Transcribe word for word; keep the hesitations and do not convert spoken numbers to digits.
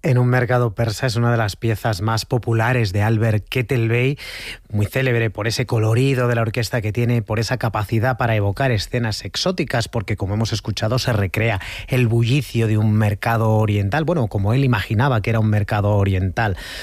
En un mercado persa es una de las piezas más populares de Albert Kettelbey, muy célebre por ese colorido de la orquesta que tiene, por esa capacidad para evocar escenas exóticas, porque como hemos escuchado se recrea el bullicio de un mercado oriental, bueno, como él imaginaba que era un mercado oriental.